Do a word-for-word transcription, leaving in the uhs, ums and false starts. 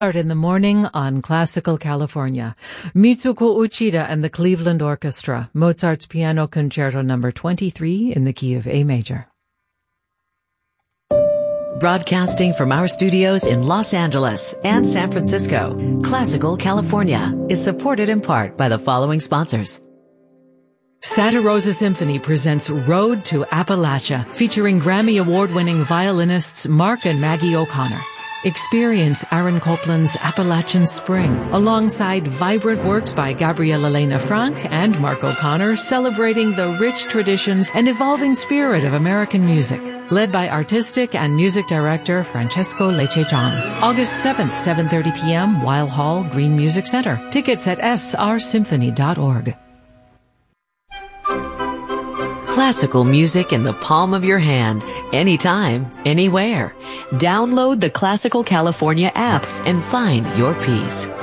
Start in the morning on Classical California. Mitsuko Uchida and the Cleveland Orchestra, Mozart's Piano Concerto number twenty-three in the key of A major. Broadcasting from our studios in Los Angeles and San Francisco, Classical California is supported in part by the following sponsors. Santa Rosa Symphony presents Road to Appalachia, featuring Grammy Award-winning violinists Mark and Maggie O'Connor. Experience Aaron Copland's Appalachian Spring, alongside vibrant works by Gabriela Lena Frank and Mark O'Connor, celebrating the rich traditions and evolving spirit of American music. Led by artistic and music director Francesco Lecce-John. August seventh, seven thirty p.m., Weil Hall, Green Music Center. Tickets at s r symphony dot org. Classical music in the palm of your hand, anytime, anywhere. Download the Classical California app and find your peace.